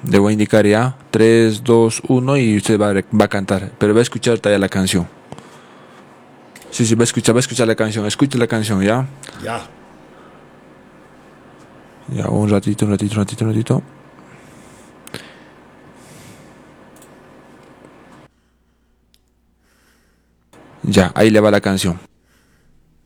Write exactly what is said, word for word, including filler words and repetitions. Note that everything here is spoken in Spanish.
Le voy a indicar ya. Tres, dos, uno y usted va a, va a cantar. Pero va a escuchar todavía la canción. Sí, sí, va a escuchar, va a escuchar la canción. Escucha la canción, ¿ya? Ya. Ya, un ratito, un ratito, un ratito, un ratito. Ya, ahí le va la canción.